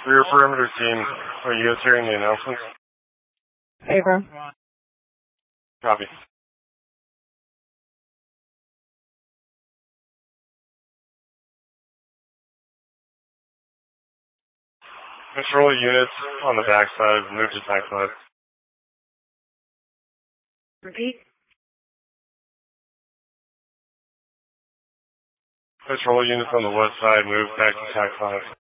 Rear perimeter team, are you guys hearing the announcements? Favor. Copy. Control units on the backside, move to tack 5. Repeat. Control units on the west side, move back to tack 5.